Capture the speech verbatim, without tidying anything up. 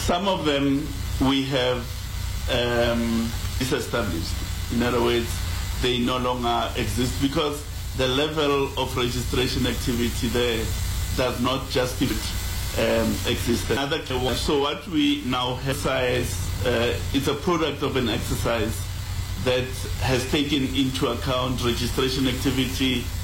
Some of them we have um, disestablished. In other words, they no longer exist because the level of registration activity there does not justify um, existence. Another, so what we now have uh, is a product of an exercise that has taken into account registration activity